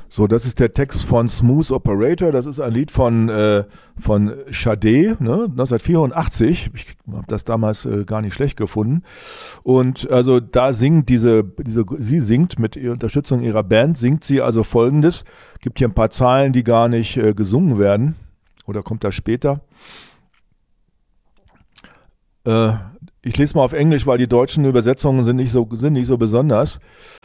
So, das ist der Text von Smooth Operator. Das ist ein Lied von Sade, ne, 1984. Ich habe das damals gar nicht schlecht gefunden. Und also da singt sie singt mit Unterstützung ihrer Band, singt sie also Folgendes. Gibt hier ein paar Zeilen, die gar nicht gesungen werden. Oder kommt das später? Ich lese mal auf Englisch, weil die deutschen Übersetzungen sind nicht so besonders.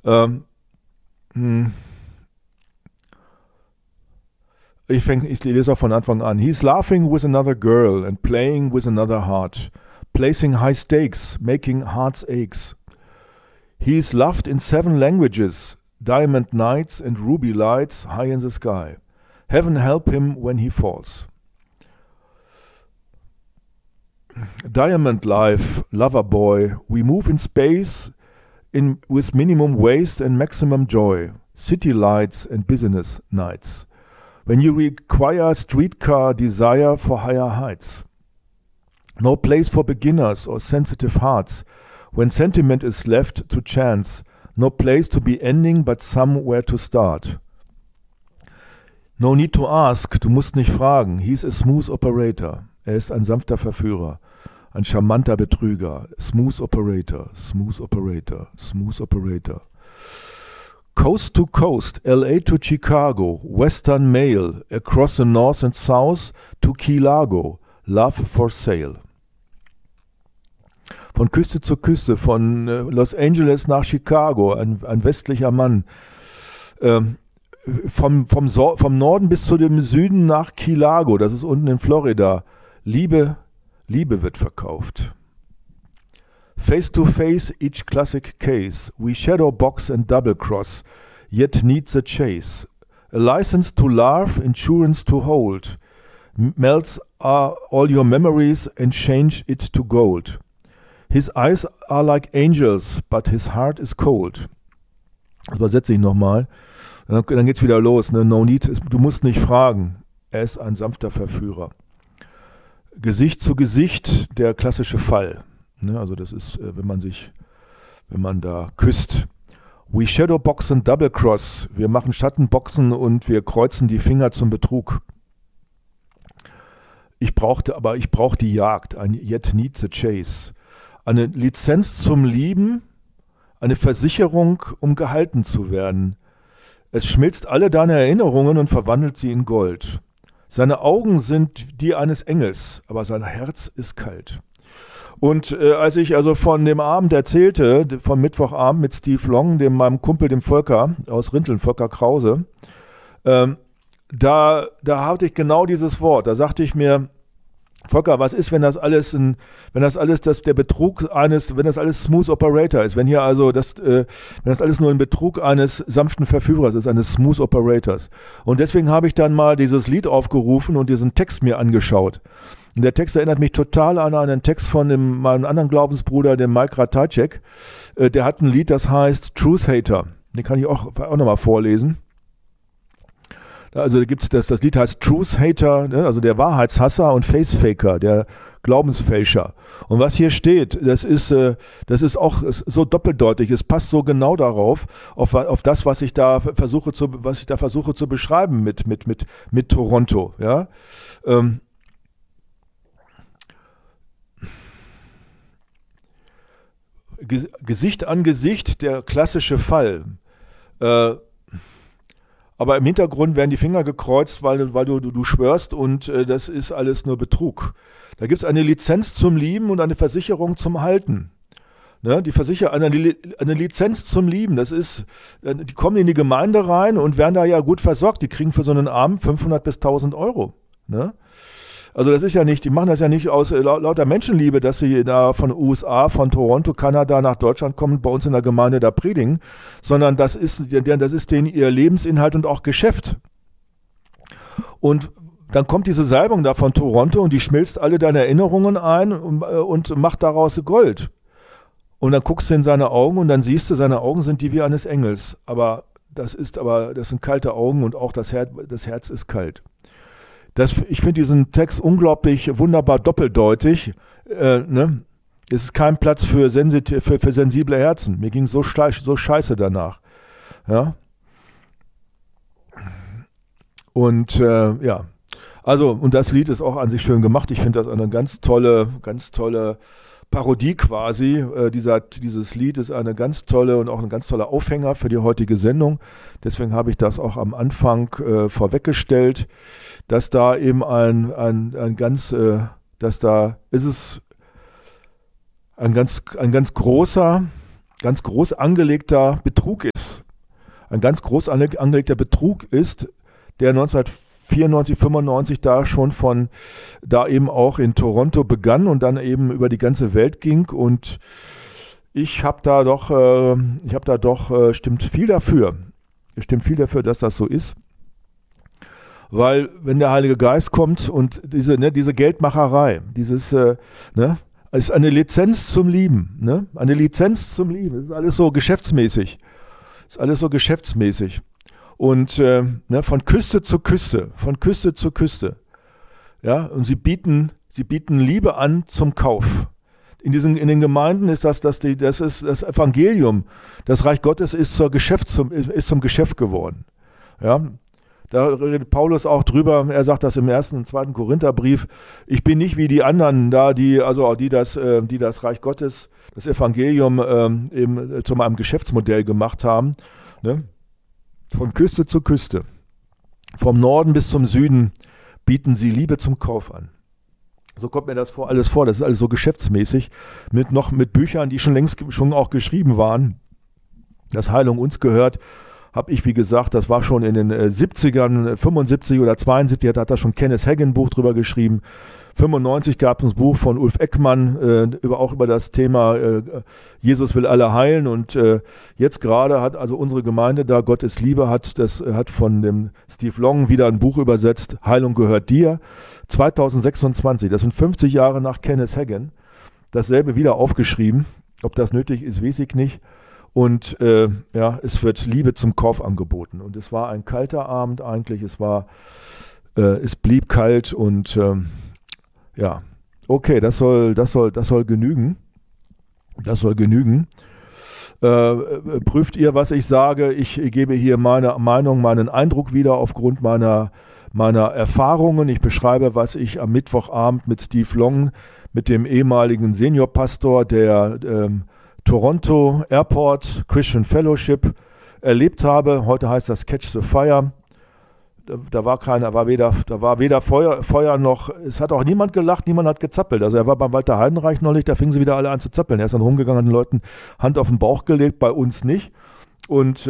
Ich lese auch von Anfang an. He's laughing with another girl and playing with another heart, placing high stakes, making hearts aches. He's loved in 7 languages, diamond nights and ruby lights high in the sky. Heaven help him when he falls. Diamond life, lover boy, we move in space with minimum waste and maximum joy. City lights and business nights. When you require streetcar desire for higher heights. No place for beginners or sensitive hearts. When sentiment is left to chance. No place to be ending but somewhere to start. No need to ask, du musst nicht fragen. He's a smooth operator. Er ist ein sanfter Verführer. Ein charmanter Betrüger. Smooth operator, smooth operator, smooth operator. Coast to coast, LA to Chicago, Western Mail, across the North and South to Key Largo, Love for Sale. Von Küste zu Küste, von Los Angeles nach Chicago, ein westlicher Mann. Vom Norden bis zu dem Süden nach Key Largo, das ist unten in Florida. Liebe wird verkauft. Face to face, each classic case. We shadow box and double cross, yet need the chase. A license to laugh, insurance to hold. Melts all your memories and change it to gold. His eyes are like angels, but his heart is cold. Das übersetze ich nochmal. Dann geht's wieder los. Ne? No need, du musst nicht fragen. Er ist ein sanfter Verführer. Gesicht zu Gesicht, der klassische Fall. Ne, also das ist, wenn man da küsst. We shadowbox and double cross. Wir machen Schattenboxen und wir kreuzen die Finger zum Betrug. Ich brauch die Jagd, ein yet need the chase. Eine Lizenz zum Lieben, eine Versicherung, um gehalten zu werden. Es schmilzt alle deine Erinnerungen und verwandelt sie in Gold. Seine Augen sind die eines Engels, aber sein Herz ist kalt. Und als ich also von dem Abend erzählte, vom Mittwochabend mit Steve Long, meinem Kumpel, dem Volker aus Rinteln, Volker Krause, da hatte ich genau dieses Wort. Da sagte ich mir, Volker, was ist, wenn das alles der Betrug wenn das alles Smooth Operator ist, wenn das alles nur ein Betrug eines sanften Verführers ist, eines Smooth Operators. Und deswegen habe ich dann mal dieses Lied aufgerufen und diesen Text mir angeschaut. Und der Text erinnert mich total an einen Text von meinem anderen Glaubensbruder, dem Mike Ratajczak. Der hat ein Lied, das heißt Truth Hater. Den kann ich auch nochmal vorlesen. Also da gibt's das Lied heißt Truth Hater, ne? Also der Wahrheitshasser und Facefaker, der Glaubensfälscher. Und was hier steht, das ist auch so doppeldeutig. Es passt so genau darauf, auf das, was ich da versuche zu beschreiben mit Toronto. Ja. Gesicht an Gesicht, der klassische Fall. Aber im Hintergrund werden die Finger gekreuzt, weil du schwörst und das ist alles nur Betrug. Da gibt es eine Lizenz zum Lieben und eine Versicherung zum Halten. Ne? Eine Lizenz zum Lieben, das ist, die kommen in die Gemeinde rein und werden da ja gut versorgt. Die kriegen für so einen Abend 500 bis 1000 Euro. Ne? Also das ist ja nicht, die machen das ja nicht aus lauter Menschenliebe, dass sie da von USA, von Toronto, Kanada nach Deutschland kommen, bei uns in der Gemeinde da predigen, sondern das ist denen ihr Lebensinhalt und auch Geschäft. Und dann kommt diese Salbung da von Toronto und die schmilzt alle deine Erinnerungen ein und macht daraus Gold. Und dann guckst du in seine Augen und dann siehst du, seine Augen sind die wie eines Engels. Aber das sind kalte Augen und auch das Herz ist kalt. Ich finde diesen Text unglaublich wunderbar doppeldeutig. Ne? Es ist kein Platz für sensible Herzen. Mir ging so scheiße danach. Ja? Und ja, also, und das Lied ist auch an sich schön gemacht. Ich finde das eine ganz tolle Parodie quasi. Dieses Lied ist eine ganz tolle und auch ein ganz toller Aufhänger für die heutige Sendung. Deswegen habe ich das auch am Anfang vorweggestellt, dass da eben dass da ist es ein ganz groß angelegter Betrug ist. Ein ganz groß angelegter Betrug ist, der 1994, 95 da schon da eben auch in Toronto begann und dann eben über die ganze Welt ging. Und ich habe da doch, stimmt viel dafür, dass das so ist. Weil wenn der Heilige Geist kommt und diese Geldmacherei, ist eine Lizenz zum Lieben, ne? Eine Lizenz zum Lieben. Das ist alles so geschäftsmäßig. Und von Küste zu Küste. Ja, und sie bieten Liebe an zum Kauf. In den Gemeinden ist das ist das Evangelium. Das Reich Gottes ist zum Geschäft geworden. Ja, da redet Paulus auch drüber. Er sagt das im 1. und 2. Korintherbrief. Ich bin nicht wie die anderen da, die das Reich Gottes, das Evangelium eben zu einem Geschäftsmodell gemacht haben. Ne? Von Küste zu Küste, vom Norden bis zum Süden bieten sie Liebe zum Kauf an. So kommt mir das alles vor. Das ist alles so geschäftsmäßig, mit Büchern, die schon auch geschrieben waren. Das Heilung uns gehört, habe ich, wie gesagt, das war schon in den 70ern, 75 oder 72, hat da schon Kenneth Hagin ein Buch drüber geschrieben. 95 gab es ein Buch von Ulf Ekman auch über das Thema Jesus will alle heilen. Und jetzt gerade hat also unsere Gemeinde da, Gott ist Liebe, hat von dem Steve Long wieder ein Buch übersetzt, Heilung gehört dir. 2026, das sind 50 Jahre nach Kenneth Hagin, dasselbe wieder aufgeschrieben. Ob das nötig ist, weiß ich nicht. Und es wird Liebe zum Kauf angeboten. Und es war ein kalter Abend eigentlich. Es blieb kalt und ja, okay, das soll genügen. Das soll genügen. Prüft ihr, was ich sage? Ich gebe hier meine Meinung, meinen Eindruck wieder aufgrund meiner Erfahrungen. Ich beschreibe, was ich am Mittwochabend mit Steve Long, mit dem ehemaligen Seniorpastor der Toronto Airport Christian Fellowship erlebt habe. Heute heißt das Catch the Fire. Da war weder Feuer noch, es hat auch niemand gelacht, niemand hat gezappelt. Also er war beim Walter Heidenreich neulich, da fingen sie wieder alle an zu zappeln. Er ist dann rumgegangen, hat den Leuten Hand auf den Bauch gelegt, bei uns nicht. Und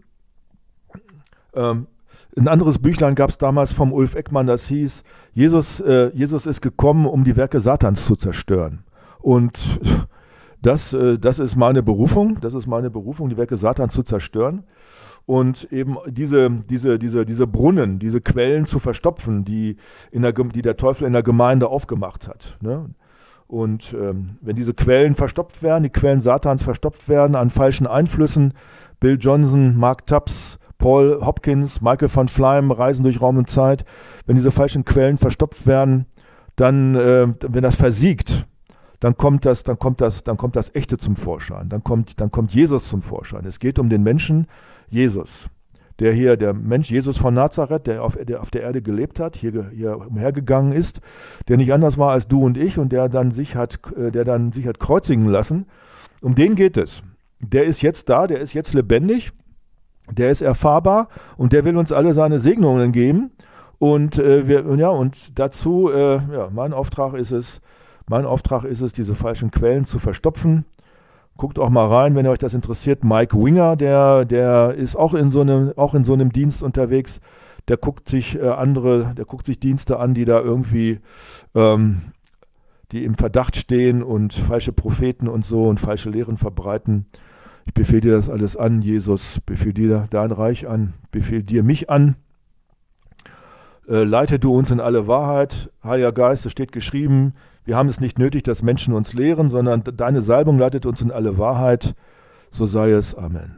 ein anderes Büchlein gab es damals vom Ulf Ekman, das hieß, Jesus ist gekommen, um die Werke Satans zu zerstören. Und das ist meine Berufung, die Werke Satans zu zerstören. Und eben diese Brunnen, diese Quellen zu verstopfen, die der Teufel in der Gemeinde aufgemacht hat. Ne? Und wenn diese Quellen verstopft werden, die Quellen Satans verstopft werden an falschen Einflüssen, Bill Johnson, Mark Tubbs, Paul Hopkins, Michael van Fleim reisen durch Raum und Zeit, wenn diese falschen Quellen verstopft werden, dann, wenn das versiegt, dann kommt das Echte zum Vorschein, dann kommt Jesus zum Vorschein. Es geht um den Menschen Jesus, der Mensch Jesus von Nazareth, der auf der Erde gelebt hat, hier umhergegangen ist, der nicht anders war als du und ich und der dann sich hat kreuzigen lassen. Um den geht es. Der ist jetzt da, der ist jetzt lebendig, der ist erfahrbar und der will uns alle seine Segnungen geben. Und dazu, mein Auftrag ist es, diese falschen Quellen zu verstopfen. Guckt auch mal rein, wenn ihr euch das interessiert. Mike Winger, der ist auch in so einem Dienst unterwegs. Der guckt sich Dienste an, die da irgendwie, die im Verdacht stehen und falsche Propheten und so und falsche Lehren verbreiten. Ich befehle dir das alles an, Jesus. Befehl dir dein Reich an. Befehl dir mich an. Leite du uns in alle Wahrheit. Heiliger Geist, es steht geschrieben, wir haben es nicht nötig, dass Menschen uns lehren, sondern deine Salbung leitet uns in alle Wahrheit. So sei es. Amen.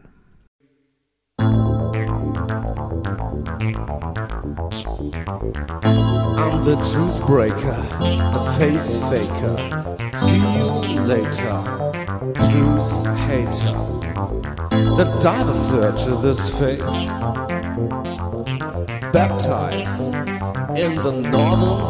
I'm the truth breaker, the face faker. See you later, truth hater. The diver searcher this faith. baptized in the northern